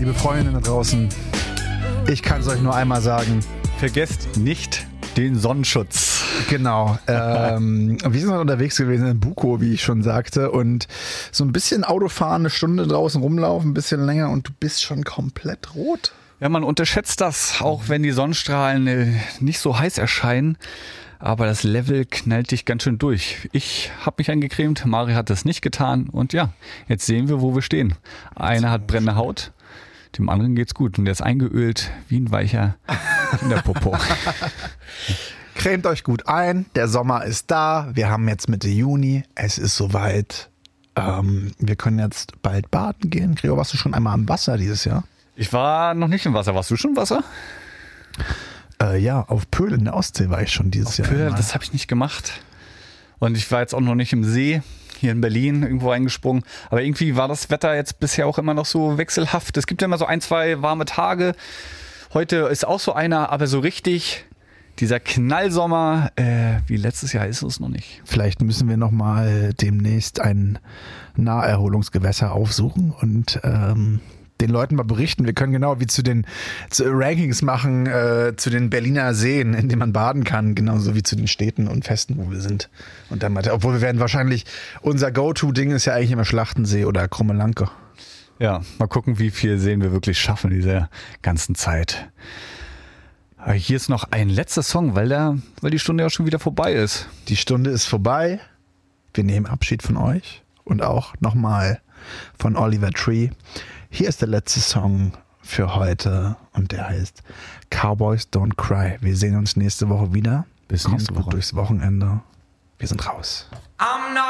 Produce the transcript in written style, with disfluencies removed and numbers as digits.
liebe Freundinnen da draußen, ich kann es euch nur einmal sagen. Vergesst nicht den Sonnenschutz. Genau. Wir sind unterwegs gewesen in Buko, wie ich schon sagte. Und so ein bisschen Autofahren, eine Stunde draußen rumlaufen, ein bisschen länger und du bist schon komplett rot. Ja, man unterschätzt das, auch wenn die Sonnenstrahlen nicht so heiß erscheinen. Aber das Level knallt dich ganz schön durch. Ich habe mich eingecremt, Mari hat das nicht getan. Und ja, jetzt sehen wir, wo wir stehen. Einer hat brennende Haut, dem anderen geht's gut. Und der ist eingeölt wie ein weicher Kinderpopo. Cremt euch gut ein, der Sommer ist da. Wir haben jetzt Mitte Juni, es ist soweit. Wir können jetzt bald baden gehen. Gregor, warst du schon einmal am Wasser dieses Jahr? Ich war noch nicht im Wasser. Warst du schon im Wasser? Ja, auf Pöhl in der Ostsee war ich schon dieses Jahr. Pöhl, das habe ich nicht gemacht. Und ich war jetzt auch noch nicht im See, hier in Berlin, irgendwo eingesprungen. Aber irgendwie war das Wetter jetzt bisher auch immer noch so wechselhaft. Es gibt ja immer so 1, 2 warme Tage. Heute ist auch so einer, aber so richtig dieser Knallsommer, wie letztes Jahr ist es noch nicht. Vielleicht müssen wir nochmal demnächst ein Naherholungsgewässer aufsuchen und den Leuten mal berichten. Wir können genau wie zu Rankings machen, zu den Berliner Seen, in denen man baden kann, genauso wie zu den Städten und Festen, wo wir sind. Und dann mal, obwohl wir werden wahrscheinlich, unser Go-To-Ding ist ja eigentlich immer Schlachtensee oder Krummelanke. Ja, mal gucken, wie viel Seen wir wirklich schaffen in dieser ganzen Zeit. Aber hier ist noch ein letzter Song, weil die Stunde ja schon wieder vorbei ist. Die Stunde ist vorbei. Wir nehmen Abschied von euch und auch nochmal von Oliver Tree. Hier ist der letzte Song für heute und der heißt Cowboys Don't Cry. Wir sehen uns nächste Woche wieder. Bis nächste Woche. Kommt gut durchs Wochenende. Wir sind raus.